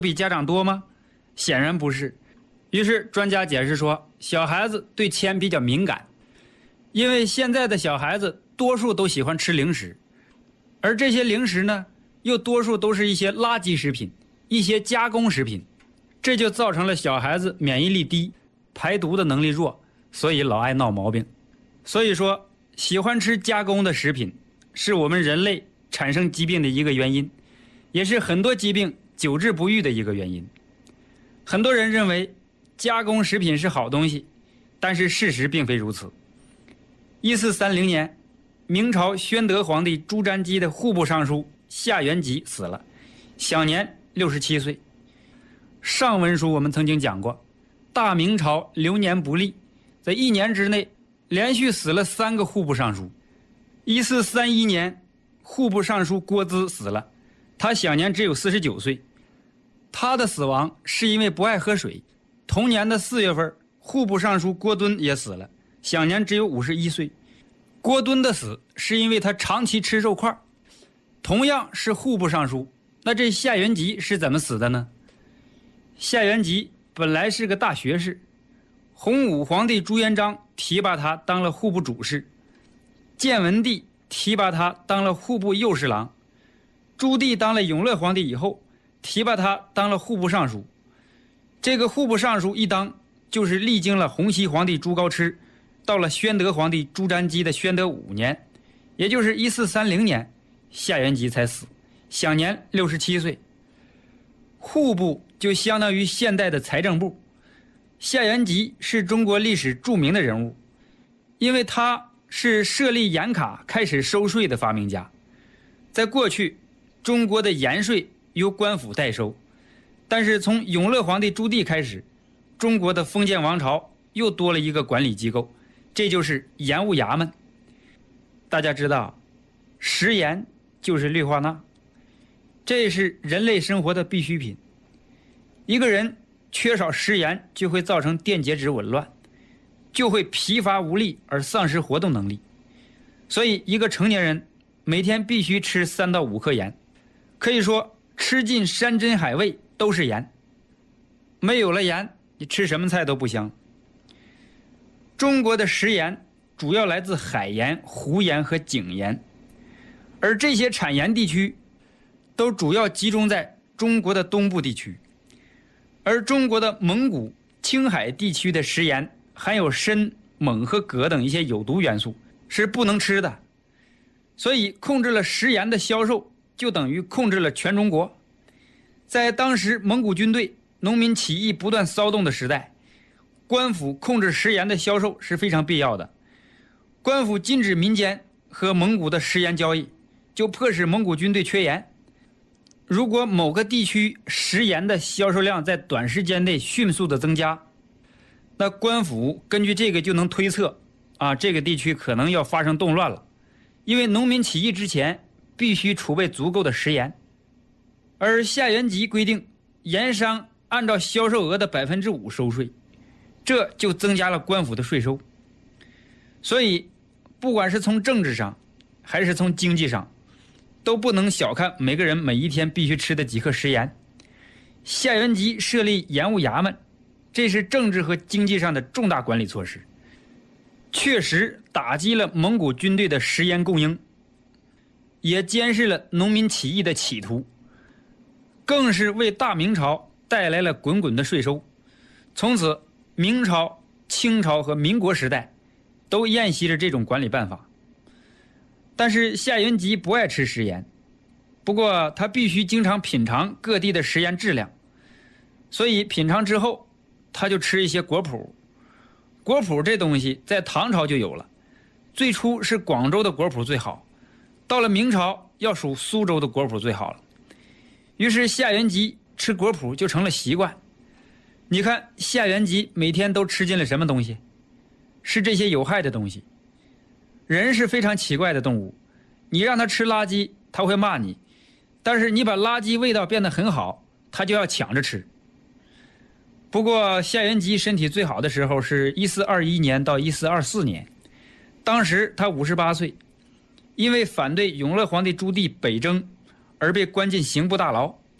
比家长多吗？显然不是。于是专家解释说，小孩子对铅比较敏感，因为现在的小孩子多数都喜欢吃零食，而这些零食呢，又多数都是一些垃圾食品、一些加工食品，这就造成了小孩子免疫力低，排毒的能力弱，所以老爱闹毛病。所以说，喜欢吃加工的食品是我们人类产生疾病的一个原因，也是很多疾病久治不愈的一个原因。很多人认为加工食品是好东西，但是事实并非如此。1430年，明朝宣德皇帝朱瞻基的户部尚书夏元吉死了，享年67岁。上文书我们曾经讲过，大明朝流年不利，在1年之内连续死了3个户部尚书。1431年，户部尚书郭淄死了，他享年只有49岁。他的死亡是因为不爱喝水。同年的4月份，户部尚书郭敦也死了，享年只有51岁。郭敦的死是因为他长期吃肉块。同样是户部尚书，那这夏元吉是怎么死的呢？夏元吉本来是个大学士，洪武皇帝朱元璋提拔他当了户部主事，建文帝提拔他当了户部右侍郎，朱棣当了永乐皇帝以后，提拔他当了户部尚书。这个户部尚书一当，就是历经了洪熙皇帝朱高炽，到了宣德皇帝朱瞻基的宣德5年，也就是1430年，夏元吉才死，享年67岁。户部就相当于现代的财政部。夏元吉是中国历史著名的人物，因为他是设立盐卡开始收税的发明家。在过去，中国的盐税由官府代收，但是从永乐皇帝朱棣开始，中国的封建王朝又多了一个管理机构，这就是盐务衙门。大家知道，食盐就是氯化钠，这是人类生活的必需品。一个人缺少食盐，就会造成电解质紊乱，就会疲乏无力而丧失活动能力。所以一个成年人每天必须吃3到5克盐，可以说吃尽山珍海味都是盐，没有了盐，你吃什么菜都不香。中国的食盐主要来自海盐、湖盐和井盐，而这些产盐地区都主要集中在中国的东部地区。而中国的蒙古、青海地区的食盐含有砷、锰和镉等一些有毒元素，是不能吃的。所以控制了食盐的销售，就等于控制了全中国。在当时蒙古军队、农民起义不断骚动的时代，官府控制食盐的销售是非常必要的。官府禁止民间和蒙古的食盐交易，就迫使蒙古军队缺盐。如果某个地区食盐的销售量在短时间内迅速的增加，那官府根据这个就能推测，这个地区可能要发生动乱了，因为农民起义之前必须储备足够的食盐。而夏元吉规定，盐商按照销售额的5%收税，这就增加了官府的税收。所以，不管是从政治上，还是从经济上，都不能小看每个人每一天必须吃的几克食盐。夏元吉设立盐务衙门，这是政治和经济上的重大管理措施，确实打击了蒙古军队的食盐供应，也监视了农民起义的企图，更是为大明朝带来了滚滚的税收。从此，明朝、清朝和民国时代都沿袭着这种管理办法。但是夏元吉不爱吃食盐，不过他必须经常品尝各地的食盐质量，所以品尝之后他就吃一些果脯。果脯这东西在唐朝就有了，最初是广州的果脯最好，到了明朝要数苏州的果脯最好了。于是夏元吉吃果脯就成了习惯。你看夏元吉每天都吃进了什么东西？是这些有害的东西。人是非常奇怪的动物，你让他吃垃圾他会骂你，但是你把垃圾味道变得很好，他就要抢着吃。不过夏元吉身体最好的时候是1421年到1424年，当时他58岁，因为反对永乐皇帝朱棣北征而被关进刑部大牢。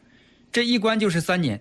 这一关就是3年。